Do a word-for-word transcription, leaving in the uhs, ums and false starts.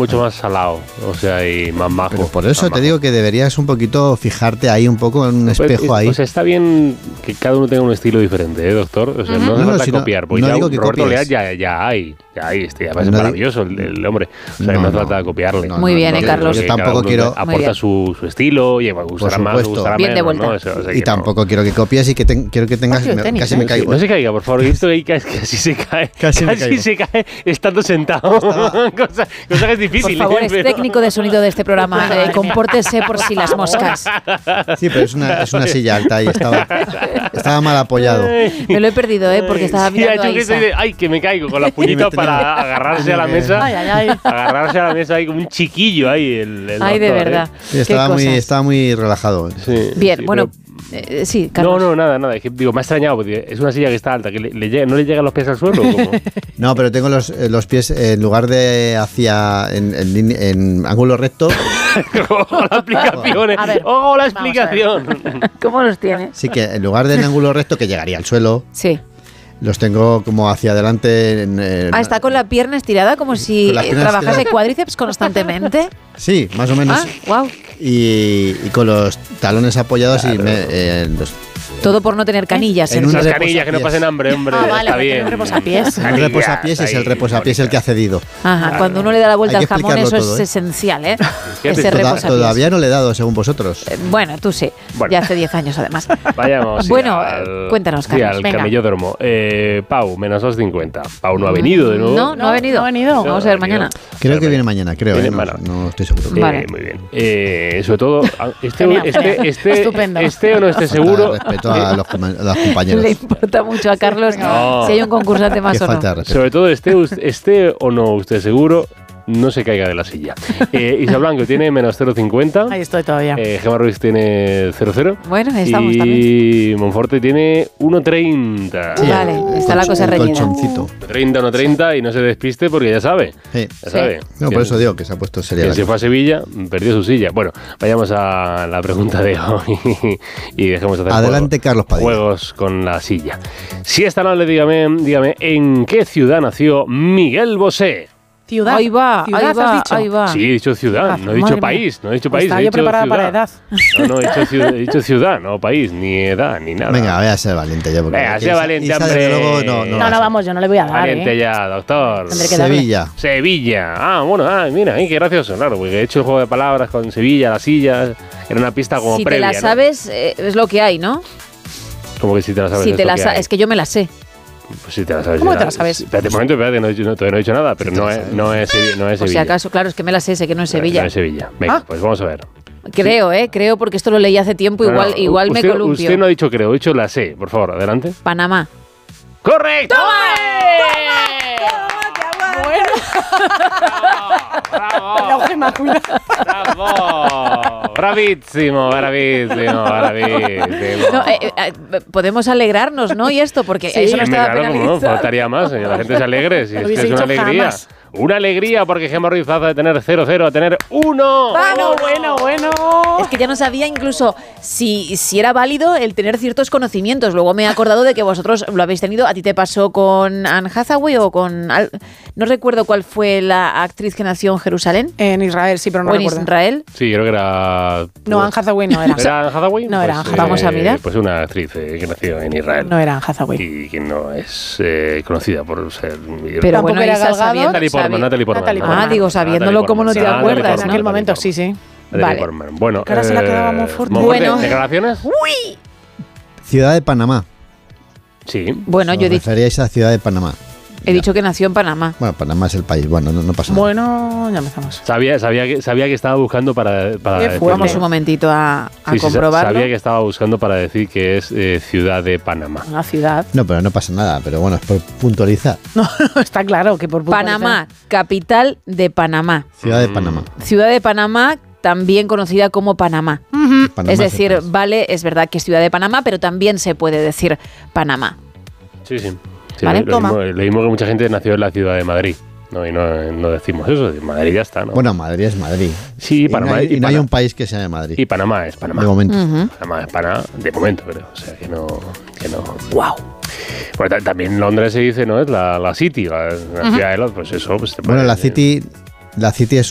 mucho más salado, o sea, y más majo. Pero por eso te majo. digo que deberías un poquito fijarte ahí un poco en un espejo pues, ahí. O sea, está bien que cada uno tenga un estilo diferente, ¿eh, doctor? O sea, uh-huh. no hace no, falta si copiar, no, porque no ya digo que Roberto copies. Leal ya, ya hay, ya hay, este, ya No es digo- maravilloso el, el hombre. O sea, No, no hace no. falta copiarle. No, Muy no, bien, no, eh, yo- Carlos. Yo Que tampoco cada uno quiero... Muy bien. aporta su, su estilo y gustará más o supuesto. gustará Bien de menos, vuelta. ¿no? O sea, o sea, Y que tampoco quiero que copies y que te- quiero que tengas... Partido de me- tenis, casi ¿eh? me No, caigo. no se caiga, por favor. He visto que casi, casi se cae. Casi me caigo. se cae estando sentado. cosa, cosa que es difícil. Por favor, ¿eh? es Pero- técnico de sonido de este programa. Eh, compórtese por si las moscas. Sí, pero es una, es una silla alta y estaba, estaba mal apoyado. Me lo he perdido, ¿eh? Porque estaba Sí, ha mirando hecho a que Isa. estoy de, ay, que me caigo con las puñitas tenía- para agarrarse a la mesa. Ay, ay, ay. Agarrarse a la mesa ahí como un chiquillo ahí. El, el Ay, de doctor, verdad. ¿eh? Sí, estaba, Qué muy, cosas. estaba muy relajado. Sí, Bien, sí, bueno, pero- eh, sí, No, Carlos. no, nada, nada. Es que, digo, me ha extrañado porque es una silla que está alta, que le, le llega- no le llegan los pies al suelo. ¿o cómo? No, pero tengo los, eh, los pies eh, en lugar de hacia en, en, línea- en ángulo recto. Ojo la explicación. A ver, Ojo la vamos a ver. explicación. ¿Cómo los tiene? Sí que en lugar de en ángulo recto que llegaría al suelo, Sí. los tengo como hacia adelante. En, en- Ah, está con la pierna estirada como si Con las eh, piernas trabajase estiradas. cuádriceps constantemente. Sí, más o menos. Ah, wow. Y, y con los talones apoyados y me, eh, los- Todo por no tener canillas. En ¿eh? un Esas reposapiés. canillas que no pasen hambre, hombre. Ah, vale, está que bien. tiene un reposapiés. el Canillas reposapiés es el ahí, reposapiés el que ha cedido. Ajá, cuando uno le da la vuelta Hay al que jamón, eso explicarlo todo, es ¿eh? esencial, ¿eh? Fíjate, Ese Toda- reposapiés. todavía no le he dado, según vosotros. Eh, Bueno, tú sí. Bueno. Ya hace diez años, además. Vayamos. sí, Bueno, al- cuéntanos, sí, Carlos. al Venga. camellódromo. Eh, Pau, menos dos cincuenta. Pau no ha venido de nuevo. No, no ha venido. No ha venido. Vamos a ver No ha mañana. venido. Creo que viene mañana, creo. Viene eh, no, mañana. no estoy seguro. Eh, Vale. Muy bien. Eh, sobre todo, a- este, Genial, este, genial. este, Estupendo. este o no esté Falta seguro. de respeto a los, com- a los compañeros. Le importa mucho a Carlos No. si hay un concursante más Qué o no. falta de respeto. Sobre todo, esté, us- esté o no usted seguro, no se caiga de la silla. Eh, Isa Blanco tiene menos cero coma cincuenta. Ahí estoy todavía. Eh, Gemma Ruiz tiene cero coma cero. Bueno, ahí estamos y también. Monforte tiene uno coma treinta. Sí, Vale, el está la colch- cosa el reñida. colchoncito. treinta, uno treinta y no se despiste porque ya sabe. Sí. Ya Sí. sabe. No, por eso digo que se ha puesto seria Quien la se cosa. fue a Sevilla perdió su silla. Bueno, vayamos a la pregunta de hoy y dejemos de hacer Adelante, juegos, Carlos Padilla. juegos con la silla. Si es tan amable, dígame, dígame, ¿en qué ciudad nació Miguel Bosé? Ciudad. Ahí va, Ciudad, ahí has va, dicho. ahí va. Sí, he dicho ciudad, Ah, no he dicho madre mía. país, no he dicho Pues país. estaba he yo dicho preparada ciudad. para edad. No, no, he dicho ciudad, he dicho ciudad, no país, ni edad, ni nada. Venga, voy a ser valiente yo. porque Venga, aquí sea Isa- valiente, Isa, hombre. desde luego, no, no, No, va a no, ser. vamos, yo no le voy a dar. Valiente ¿eh? ya, doctor. Tendré que darle. Sevilla. Sevilla. Ah, bueno, ah, mira, ay, qué gracioso, claro, porque he hecho el juego de palabras con Sevilla, las sillas, era una pista como Si previa, te la ¿no? sabes, eh, es lo que hay, ¿no? Como que si te la sabes. Si es te lo la que sa- hay. es que yo me la sé. Pues si te la sabes. ¿Cómo ya. te la sabes? Espérate un momento, espérate, no he dicho- no, todavía no he dicho nada, pero Si te no la es, sabes. no es, Sevi- no es Por si Sevilla. acaso, claro, es que me la sé, sé que no es No, Sevilla. No es Sevilla. Venga, Ah. pues vamos a ver. Creo, ¿eh? Creo porque esto lo leí hace tiempo, No, igual, no, igual me usted, columpio. Usted no ha dicho creo, he dicho la sé. Por favor, adelante. Panamá. ¡Correcto! Bueno, ¡Bravo! la Gema, cuidado. ¡Bravo! ¡Bravísimo, bravísimo, bravísimo! No, eh, eh, eh, podemos alegrarnos, ¿no? Y esto, porque Sí, eso no Hombre, estaba claro, como no, penalizado. faltaría más. La gente se alegre. Si Lo es que hubiese es una dicho alegría. jamás. Una alegría porque Gemma Ruiz pasa de tener cero cero a tener uno. Bueno, bueno, bueno. Es que ya no sabía incluso si, si era válido el tener ciertos conocimientos. Luego me he acordado de que vosotros lo habéis tenido. ¿A ti te pasó con Anne Hathaway o con...? al- No recuerdo cuál fue la actriz que nació en Jerusalén En Israel, sí, pero no o en recuerdo. Israel. Sí, creo que era. No, Anne Hathaway no era. ¿Era Anne Hathaway? No era Pues, Anne Hathaway. Vamos a mirar. Pues una actriz eh, que nació en Israel. No era Anne Hathaway. Y que no es eh, conocida por ser. Pero Tampoco bueno, era Isa, Gal Gadot. sabiendo- Natalie Portman, sabi- Natalie Portman. Natalie Ah, Portman. digo, sabiéndolo, ¿cómo no te Natalie acuerdas, Portman, no? En Natalie aquel momento, Portman. sí, sí. Natalie Vale. Portman. Bueno, Que ahora se la eh, quedaba Monforte. Monforte, Bueno. ¿declaraciones? Ciudad de Panamá. Sí. Bueno, yo he Os dicho, referíais a Ciudad de Panamá. he dicho que nació en Panamá. Bueno, Panamá es el país. Bueno, no, no pasa nada. Bueno, ya empezamos. Sabía, sabía, que, sabía que estaba buscando para. para Qué decirlo. fuerte. Vamos un momentito a, a Sí, sí, sa- comprobarlo. sabía que estaba buscando para decir que es eh, Ciudad de Panamá. Una ciudad. No, pero no pasa nada. Pero bueno, es por puntualizar. No, no, está claro que por puntualizar. Panamá, capital de Panamá. Ciudad de Mm. Panamá. Ciudad de Panamá, también conocida como Panamá. Panamá es decir, el país. vale, es verdad que es Ciudad de Panamá, pero también se puede decir Panamá. Sí, sí. Sí, Vale, lo, lo toma. mismo, lo mismo que mucha gente nació en la ciudad de Madrid. No, y no, no decimos eso. Madrid ya está, ¿no? Bueno, Madrid es Madrid. sí, Y Panamá. no hay, y y no hay Pana- un país que se llame Madrid. y Panamá es Panamá. De momento. Ujú. Panamá es Panamá, de momento, creo. O sea, que no. Que no. Wow. Bueno, ta- también Londres se dice, ¿no? Es la, la City, la, la ciudad de Londres. Pues eso. Pues te Bueno, pone- la City, la City es